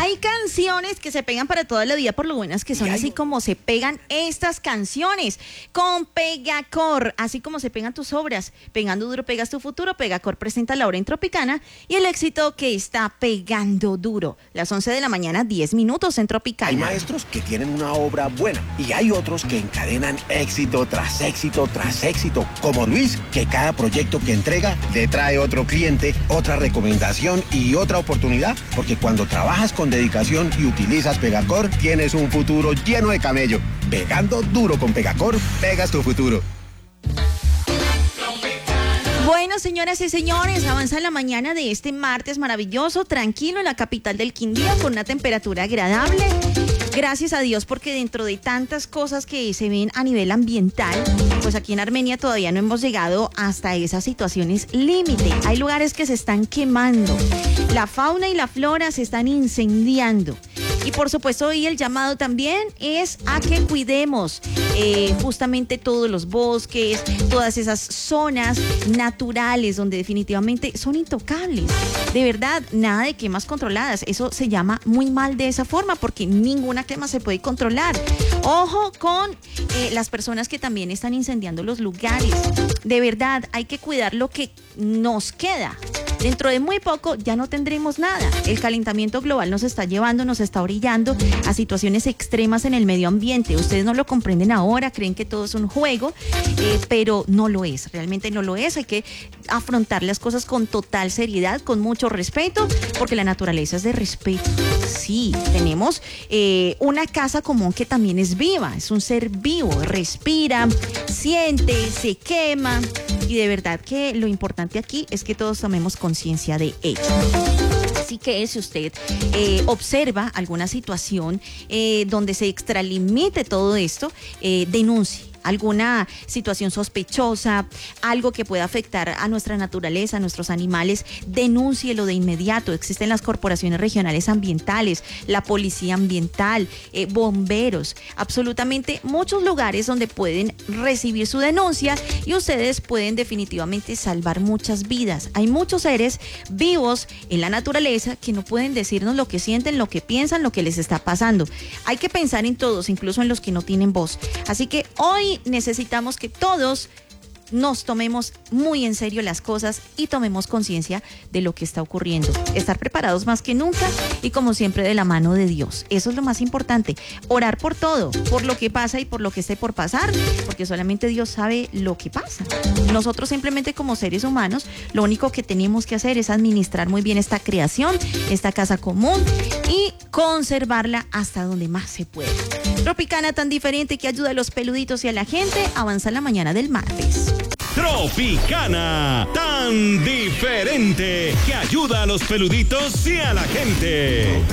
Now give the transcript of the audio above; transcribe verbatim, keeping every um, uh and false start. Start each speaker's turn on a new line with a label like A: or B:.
A: Hay canciones que se pegan para toda la vida por lo buenas que son,
B: Y hay-
A: así como se pegan estas canciones con Pegacor, así como se pegan tus obras. Pegando duro pegas tu futuro. Pegacor presenta la hora en Tropicana y el éxito que está pegando duro. Las once de la mañana, diez minutos en Tropicana.
B: Hay maestros que tienen una obra buena y hay otros que encadenan éxito tras éxito tras éxito, como Luis, que cada proyecto que entrega le trae otro cliente, otra recomendación y otra oportunidad, porque cuando trabajas con dedicación y utilizas Pegacor, tienes un futuro lleno de camello. Pegando duro con Pegacor, pegas tu futuro.
A: Bueno, señoras y señores, avanza la mañana de este martes maravilloso, tranquilo en la capital del Quindío, con una temperatura agradable. Gracias a Dios, porque dentro de tantas cosas que se ven a nivel ambiental, pues aquí en Armenia todavía no hemos llegado hasta esas situaciones límite. Hay lugares que se están quemando, la fauna y la flora se están incendiando. Y por supuesto hoy el llamado también es a que cuidemos eh, justamente todos los bosques, todas esas zonas naturales donde definitivamente son intocables. De verdad, nada de quemas controladas. Eso se llama muy mal de esa forma, porque ninguna quema se puede controlar. Ojo con eh, las personas que también están incendiando los lugares. De verdad, hay que cuidar lo que nos queda. Dentro de muy poco ya no tendremos nada. El calentamiento global nos está llevando, nos está orillando a situaciones extremas en el medio ambiente. Ustedes no lo comprenden ahora, creen que todo es un juego, eh, pero no lo es, realmente no lo es. Hay que afrontar las cosas con total seriedad, con mucho respeto, porque la naturaleza es de respeto. Sí, tenemos eh, una casa común que también es viva, es un ser vivo, respira, siente, se quema, y de verdad que lo importante aquí es que todos tomemos conciencia de ello. Así que si usted eh, observa alguna situación eh, donde se extralimite todo esto, eh, denuncie alguna situación sospechosa, algo que pueda afectar a nuestra naturaleza, a nuestros animales, denúncielo de inmediato. Existen las corporaciones regionales ambientales, la policía ambiental, eh, bomberos, absolutamente muchos lugares donde pueden recibir su denuncia y ustedes pueden definitivamente salvar muchas vidas. Hay muchos seres vivos en la naturaleza que no pueden decirnos lo que sienten, lo que piensan, lo que les está pasando. Hay que pensar en todos, incluso en los que no tienen voz. Así que hoy necesitamos que todos nos tomemos muy en serio las cosas y tomemos conciencia de lo que está ocurriendo. Estar preparados más que nunca y, como siempre, de la mano de Dios. Eso es lo más importante. Orar por todo, por lo que pasa y por lo que esté por pasar, porque solamente Dios sabe lo que pasa. Nosotros simplemente, como seres humanos, lo único que tenemos que hacer es administrar muy bien esta creación, esta casa común, y conservarla hasta donde más se pueda. Tropicana, tan diferente que ayuda a los peluditos y a la gente. Avanza la mañana del martes.
C: Tropicana, tan diferente que ayuda a los peluditos y a la gente.